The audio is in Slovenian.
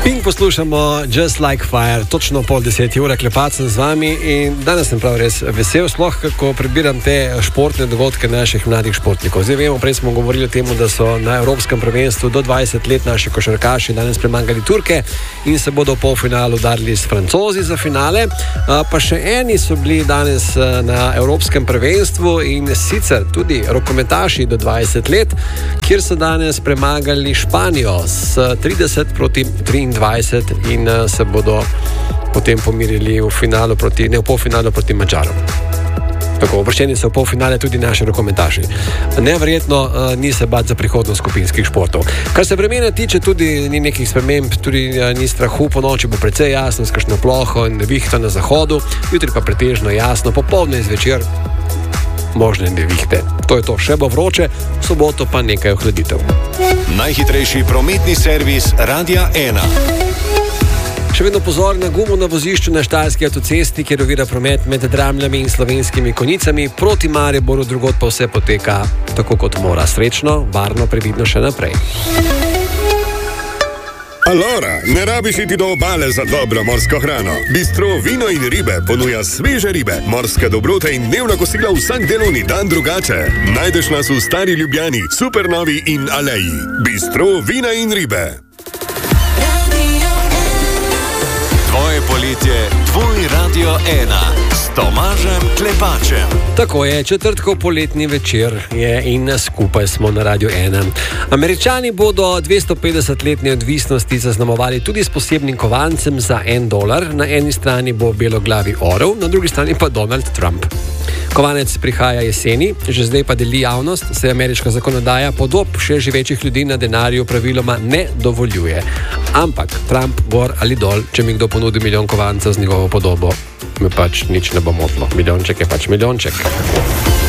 In poslušamo Just Like Fire, točno pol 10 ure klepacem z vami in danes sem prav res vesel, sploh kako prebiram te športne dogodke naših mladih športnikov. Zdaj vemo, prej smo govorili o tem, da so na Evropskem prvenstvu do 20 let naši košarkaši danes premagali Turke in se bodo v polfinalu udarili s Francozi za finale. Pa še eni so bili danes na Evropskem prvenstvu in sicer tudi rokometaši do 20 let, kjer so danes premagali Španijo s 30-23 in se bodo potem pomirili v polfinalu proti Madžarom. Tako, uvrščeni so v polfinale tudi naši rokometaši. Neverjetno ni se bati za prihodnost skupinskih športov. Kar se vremena tiče, tudi ni nekih sprememb, tudi ni strahu, po noči bo precej jasno, s kakšno ploho in vihto na zahodu, jutri pa pretežno jasno, popoldne in zvečer možne nevihte. To je to, še bo vroče, v soboto pa nekaj ohladitev. Najhitrejši prometni servis Radia 1. Še vedno pozor na gumo na vozišču na Štajerski avtocesti, kjer ovira promet med Dramljami in Slovenskimi Konjicami. Proti Mariboru drugod pa vse poteka tako, kot mora. Srečno, varno, previdno še naprej. Alora, ne rabiš iti do obale za dobro morsko hrano. Bistro Vino in ribe ponuja sveže ribe, morske dobrote in dnevna kosila vsak delovni dan drugače. Najdeš nas v Stari Ljubljani, Supernovi in Aleji. Bistro Vina in ribe. Tvoje poletje, tvoj Radio 1 s Tomažem Klepačem. Tako je, četrtkov poletni večer je in skupaj smo na Radio 1. Američani bodo 250-letne odvisnosti zaznamovali tudi s posebnim kovancem za $1. Na eni strani bo beloglavi orel, na drugi strani pa Donald Trump. Kovanec prihaja jeseni, že zdaj pa deli javnost, saj ameriška zakonodaja podob še živečih ljudi na denarju praviloma ne dovoljuje. Ampak Trump gor ali dol, če mi kdo ponudi milijon kovancev z njegovo podobo, me pač nič ne bo motilo. Milijonček je pač milijonček.